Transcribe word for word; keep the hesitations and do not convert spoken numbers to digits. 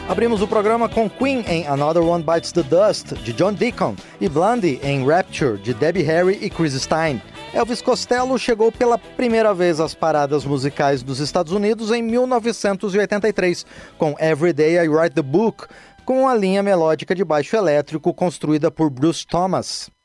Abrimos o programa com Queen em Another One Bites the Dust, de John Deacon, e Blondie em Rapture, de Debbie Harry e Chris Stein. Elvis Costello chegou pela primeira vez às paradas musicais dos Estados Unidos em mil novecentos e oitenta e três, com Every Day I Write the Book, com a linha melódica de baixo elétrico construída por Bruce Thomas.